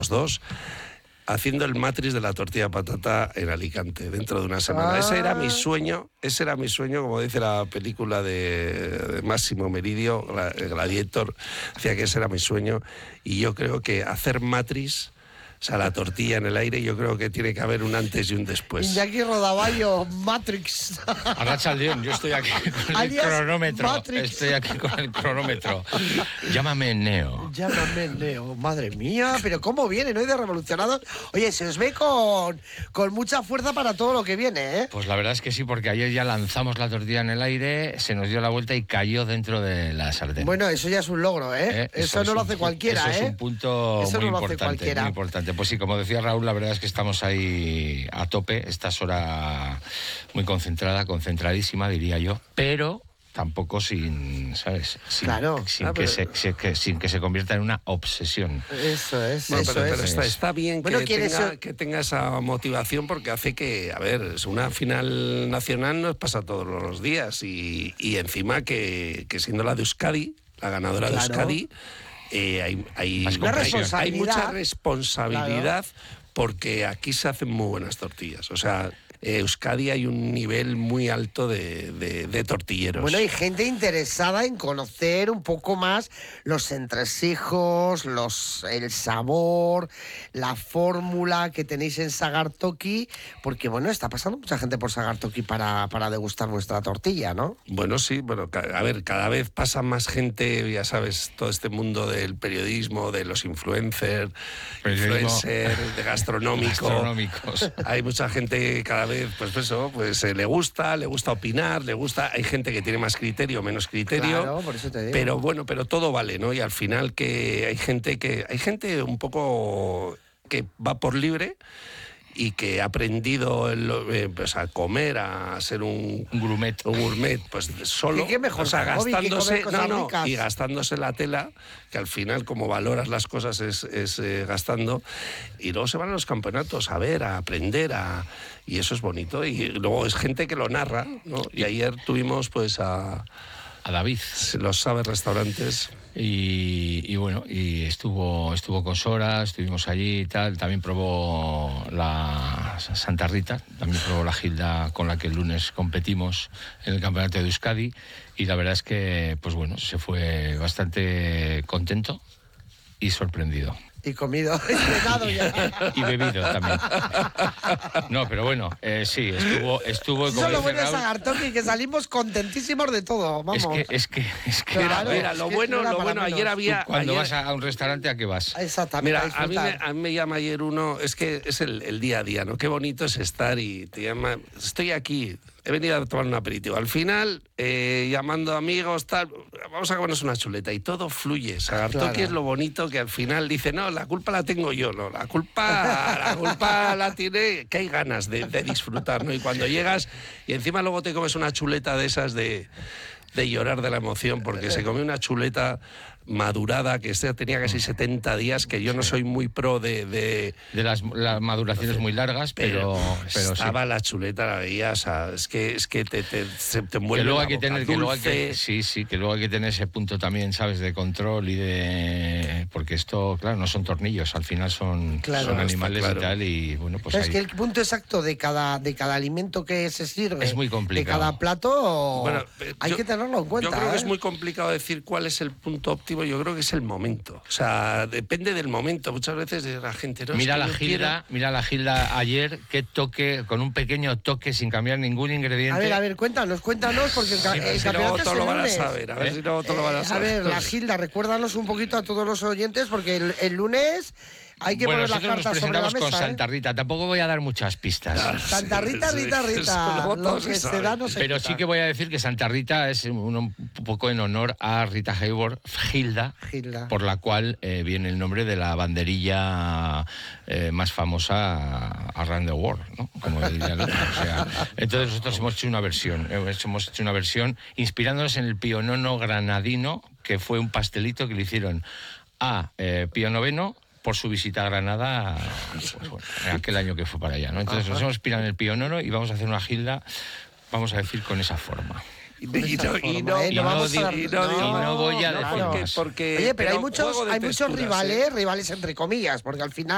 dos, haciendo el Matrix de la tortilla de patata en Alicante, dentro de una semana. Ese era mi sueño, como dice la película de Máximo Meridio, el Gladiator, decía que ese era mi sueño, y yo creo que hacer Matrix, o sea, la tortilla en el aire, yo creo que tiene que haber un antes y un después. Iñaki Rodaballo, Matrix. Arratsaldeon, yo estoy aquí con el cronómetro. Matrix. Estoy aquí con el cronómetro. Llámame Neo. Llámame Neo. Madre mía, pero cómo vienen hoy de revolucionados. Oye, se os ve con mucha fuerza para todo lo que viene, ¿eh? Pues la verdad es que sí, porque ayer ya lanzamos la tortilla en el aire, se nos dio la vuelta y cayó dentro de la sartén. Bueno, eso ya es un logro, ¿eh? Eso no lo hace cualquiera, ¿eh? Eso es un punto muy importante. Pues sí, como decía Raúl, la verdad es que estamos ahí a tope. Esta es hora muy concentrada, concentradísima, diría yo, pero tampoco sin, ¿sabes? Sin que se convierta en una obsesión. Eso es. Pero está bien que tenga esa motivación, porque hace que, a ver, una final nacional no pasa todos los días, y encima que siendo la de Euskadi, la ganadora de Euskadi, hay mucha responsabilidad, porque aquí se hacen muy buenas tortillas. O sea, Euskadi hay un nivel muy alto de tortilleros. Bueno, hay gente interesada en conocer un poco más los entresijos, el sabor, la fórmula que tenéis en Sagartoki, porque bueno, está pasando mucha gente por Sagartoki para degustar vuestra tortilla, ¿no? Bueno, sí, a ver, cada vez pasa más gente, ya sabes, todo este mundo del periodismo, de los influencers, de gastronómicos. Hay mucha que cada vez le gusta opinar, hay gente que tiene más criterio, menos criterio. Claro, por eso te digo. Pero todo vale, ¿no? Y al final que hay gente un poco que va por libre y que ha aprendido a comer, a ser un gourmet, pues solo. ¿Y qué mejor? O sea, gastándose la tela, que al final, como valoras las cosas, es gastando. Y luego se van a los campeonatos a ver, a aprender, y eso es bonito. Y luego es gente que lo narra, ¿no? Y ayer tuvimos a David, los Sabes Restaurantes. Y bueno, y estuvo con Sora, estuvimos allí y tal. También probó la Santa Rita, también probó la Gilda, con la que el lunes competimos en el campeonato de Euskadi, y la verdad es que, pues bueno, se fue bastante contento y sorprendido. Y comido, y cenado ya. Y bebido también. No, pero bueno, sí, estuvo eso es lo bueno de Sagartoki, que salimos contentísimos de todo, vamos. Es que claro, mira, lo bueno, ayer había... Cuando vas a un restaurante, ¿a qué vas? Exactamente. Mira, a mí me llama ayer uno, es que es el día a día, ¿no? Qué bonito es estar, y te llama, estoy aquí, he venido a tomar un aperitivo. Al final, llamando amigos, tal, vamos a comernos una chuleta, y todo fluye. Sagartoki es lo bonito, que al final dice, no, la culpa la tengo yo, no, la culpa la tiene, que hay ganas de disfrutar, ¿no? Y cuando llegas, y encima luego te comes una chuleta de esas de llorar de la emoción, porque se come una chuleta madurada, que tenía casi 70 días, que yo no soy muy pro de las maduraciones muy largas, pero estaba sí. La chuleta, la veías, es que te envuelve. Que luego la hay que tener, boca, que luego hay que tener ese punto también, ¿sabes?, de control porque esto, claro, no son tornillos, al final son animales, y tal, y bueno, pues es que el punto exacto de cada alimento que se sirve es muy complicado. De cada plato, hay que tenerlo en cuenta. Yo creo que es muy complicado decir cuál es el punto óptimo. Yo creo que es el momento. O sea, depende del momento. Muchas veces la gente no. Mira la Gilda ayer, qué toque, con un pequeño toque, sin cambiar ningún ingrediente. A ver, cuéntanos, porque el campeonato es el lunes. A ver si luego todo lo van a saber. A ver, la Gilda, recuérdanos un poquito a todos los oyentes, porque el lunes hay que poner las cartas sobre la mesa. Nosotros nos presentamos con Santa Rita. Tampoco voy a dar muchas pistas. Santa Rita. Lo que se da no se Pero quita. sí que voy a decir que Santa Rita es un poco en honor a Rita Hayworth, Gilda, por la cual viene el nombre de la banderilla más famosa around the world, ¿no? Como diría el otro. O sea, entonces nosotros hemos hecho una versión inspirándonos en el Pío IX granadino, que fue un pastelito que le hicieron a Pío IX por su visita a Granada, pues bueno, en aquel año que fue para allá, ¿no? Entonces nos hemos inspirado en el Pío IX y vamos a hacer una Gilda, vamos a decir, con esa forma. Y no voy a decir más. Oye, pero hay muchos rivales entre comillas, porque al final